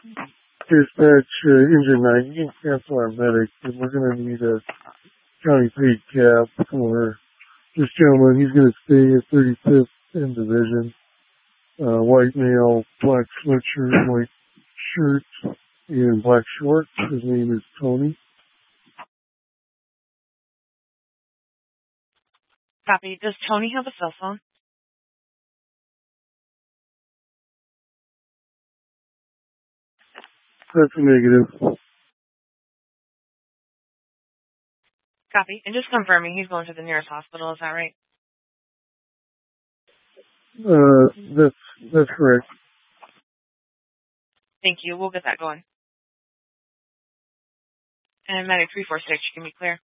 Dispatch, engine 9, you can cancel our medic, and we're going to need a county paid cab for this gentleman. He's going to stay at 35th and Division. White male, black sweatshirt, white shirt, and black shorts. His name is Tony. Copy. Does Tony have a cell phone? That's a negative. Copy. And just confirming he's going to the nearest hospital, is that right? That's correct. Thank you. We'll get that going. And medic 346, you can be clear.